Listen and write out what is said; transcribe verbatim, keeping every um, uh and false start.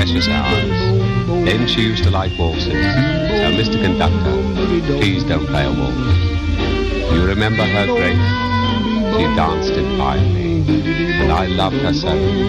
precious hours. Then she used to like waltzes. So, Mister Conductor, please don't play a waltz. You remember her grace? She danced it finely, and I loved her so.